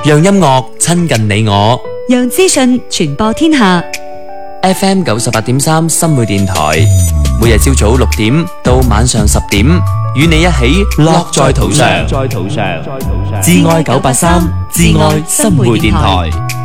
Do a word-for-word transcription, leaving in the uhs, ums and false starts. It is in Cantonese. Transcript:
讓音樂親近你我。 讓資訊傳播天下。 F M 九十八點三新會電台，每日朝早六點到晚上十點，與你一起樂在途上。在途上，至愛九八三，至愛新會電台。